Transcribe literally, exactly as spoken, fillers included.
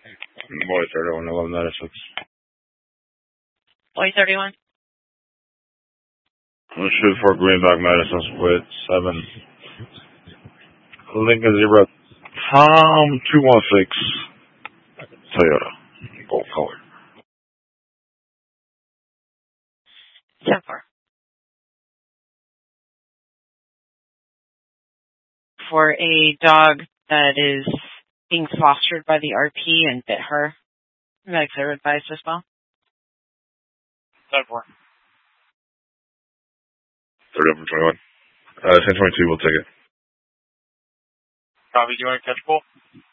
Boy thirty-one, eleven ninety-six. Boy thirty-one. Shoot for Greenback Madison split seven. Lincoln zero. Tom two one six. Toyota. Gold color. ten four. For a dog that is being fostered by the R P and bit her. Medics are advised as well. ten four. thirty-one twenty-one. Uh, ten twenty-two, we'll take it. Copy, do you want to catch pull?